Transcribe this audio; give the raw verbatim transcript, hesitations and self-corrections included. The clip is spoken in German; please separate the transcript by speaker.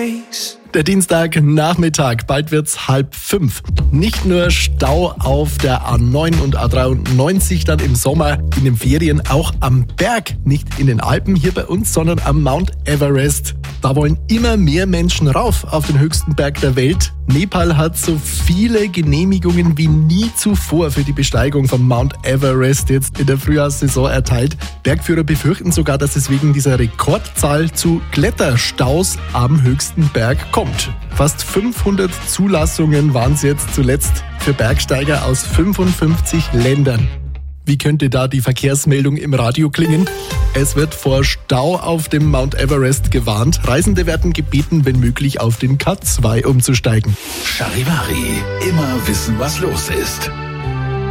Speaker 1: face.
Speaker 2: Der Dienstagnachmittag, bald wird's halb fünf. Nicht nur Stau auf der A neun und A dreiundneunzig dann im Sommer, in den Ferien, auch am Berg. Nicht in den Alpen hier bei uns, sondern am Mount Everest. Da wollen immer mehr Menschen rauf auf den höchsten Berg der Welt. Nepal hat so viele Genehmigungen wie nie zuvor für die Besteigung von Mount Everest jetzt in der Frühjahrssaison erteilt. Bergführer befürchten sogar, dass es wegen dieser Rekordzahl zu Kletterstaus am höchsten Berg kommt. Fast fünfhundert Zulassungen waren es jetzt zuletzt für Bergsteiger aus fünfundfünfzig Ländern. Wie könnte da die Verkehrsmeldung im Radio klingen? Es wird vor Stau auf dem Mount Everest gewarnt. Reisende werden gebeten, wenn möglich auf den K zwei umzusteigen.
Speaker 1: Charivari, immer wissen, was los ist.